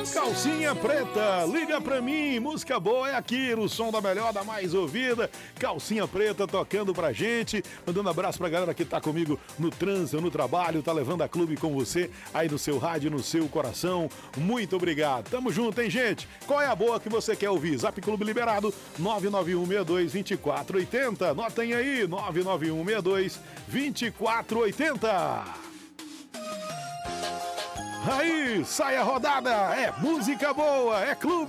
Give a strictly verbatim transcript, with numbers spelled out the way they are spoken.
Calcinha Preta, liga pra mim, música boa é aqui, no som da melhor, da mais ouvida. Calcinha Preta tocando pra gente, mandando abraço pra galera que tá comigo no trânsito, no trabalho, tá levando a clube com você aí no seu rádio, no seu coração. Muito obrigado, tamo junto, hein, gente? Qual é a boa que você quer ouvir? Zap Clube liberado, nove nove um seis dois, dois quatro oito zero. Notem aí, nove nove um seis dois, dois quatro oito zero. Aí, sai a rodada, é música boa, é clube.